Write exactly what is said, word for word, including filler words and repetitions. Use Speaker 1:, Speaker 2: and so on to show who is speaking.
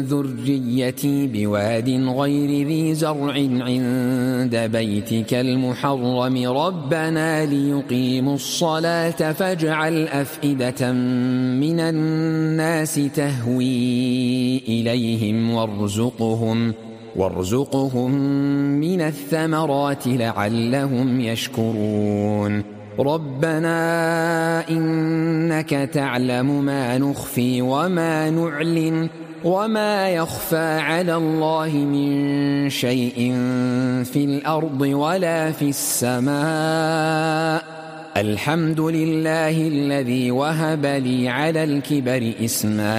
Speaker 1: ذريتي بواد غير ذي زرع عند بيتك المحرم ربنا ليقيموا الصلاة فاجعل أفئدة من الناس تهوي إليهم وارزقهم وارزقهم من الثمرات لعلهم يشكرون ربنا إنك تعلم ما نخفي وما نعلن وما يخفى على الله من شيء في الأرض ولا في السماء الحمد لله الذي وهب لي على الكبر إسماعيل